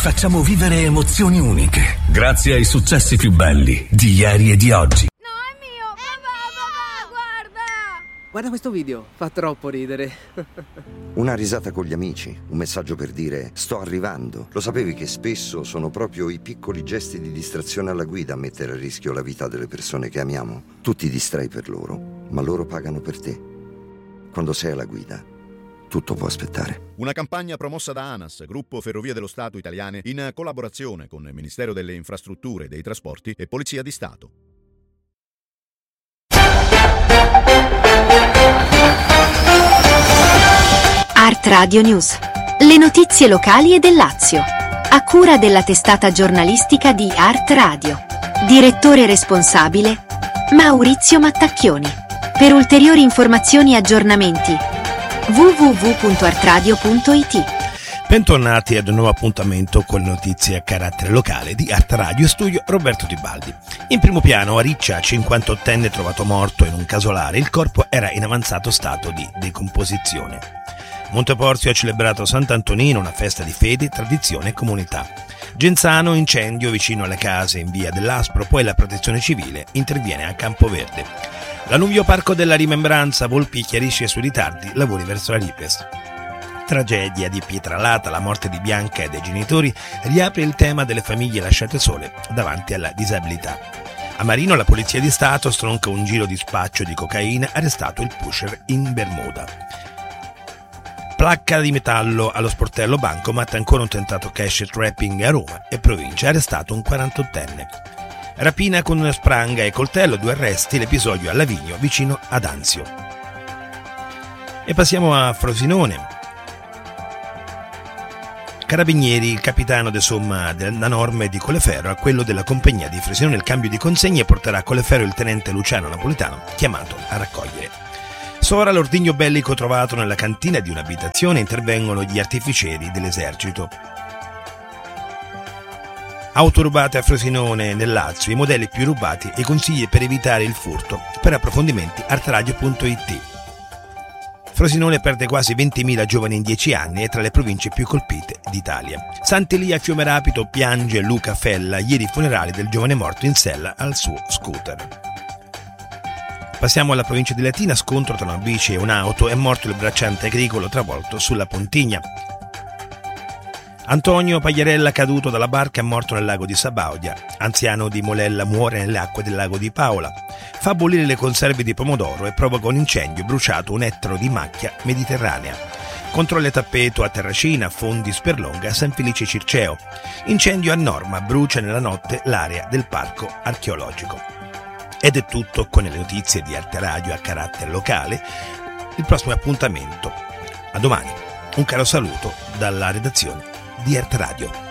facciamo vivere emozioni uniche, grazie ai successi più belli di ieri e di oggi. No, è mio! Papà, guarda! Guarda questo video, fa troppo ridere. Una risata con gli amici, un messaggio per dire sto arrivando. Lo sapevi che spesso sono proprio i piccoli gesti di distrazione alla guida a mettere a rischio la vita delle persone che amiamo? Tu ti distrai per loro, ma loro pagano per te. Quando sei alla guida, tutto può aspettare. Una campagna promossa da ANAS, Gruppo Ferrovie dello Stato Italiane, in collaborazione con il Ministero delle Infrastrutture e dei Trasporti e Polizia di Stato. Art Radio News. Le notizie locali e del Lazio. A cura della testata giornalistica di Art Radio. Direttore responsabile Maurizio Mattacchioni. Per ulteriori informazioni e aggiornamenti www.artradio.it. Bentornati ad un nuovo appuntamento con le notizie a carattere locale di Art Radio, studio Roberto Tibaldi. In primo piano a Riccia, 58enne trovato morto in un casolare, il corpo era in avanzato stato di decomposizione. Monteporzio ha celebrato Sant'Antonino, una festa di fede, tradizione e comunità. Genzano, incendio vicino alle case in via dell'Aspro, poi la protezione civile interviene a Campoverde. L'Annuvio Parco della Rimembranza, Volpi chiarisce i suoi ritardi, lavori verso la Lipes. Tragedia di Pietralata, la morte di Bianca e dei genitori, riapre il tema delle famiglie lasciate sole davanti alla disabilità. A Marino la Polizia di Stato stronca un giro di spaccio di cocaina, arrestato il pusher in Bermuda. Placca di metallo allo sportello Bancomat, ancora un tentato cash trapping a Roma e provincia, arrestato un 48enne. Rapina con una spranga e coltello, 2 arresti, l'episodio a Lavigno vicino ad Anzio. E passiamo a Frosinone. Carabinieri, il capitano de somma della Norme di Colleferro a quello della compagnia di Frosinone. Il cambio di consegne porterà a Colleferro il tenente Luciano Napolitano, chiamato a raccogliere. Sora l'ordigno bellico trovato nella cantina di un'abitazione, intervengono gli artificieri dell'esercito. Auto rubate a Frosinone nel Lazio, i modelli più rubati e i consigli per evitare il furto. Per approfondimenti artradio.it. Frosinone perde quasi 20.000 giovani in 10 anni, è tra le province più colpite d'Italia. Sant'Elia Fiumerapito piange Luca Fella, ieri funerali del giovane morto in sella al suo scooter. Passiamo alla provincia di Latina, scontro tra una bici e un'auto, è morto il bracciante agricolo travolto sulla Pontigna. Antonio Pagliarella, caduto dalla barca, è morto nel lago di Sabaudia. Anziano di Molella muore nelle acque del lago di Paola. Fa bollire le conserve di pomodoro e provoca un incendio, bruciato un ettaro di macchia mediterranea. Controlli a tappeto a Terracina, Fondi Sperlonga, San Felice Circeo. Incendio a Norma, brucia nella notte l'area del parco archeologico. Ed è tutto con le notizie di Arte Radio a carattere locale. Il prossimo appuntamento a domani. Un caro saluto dalla redazione di Arte Radio.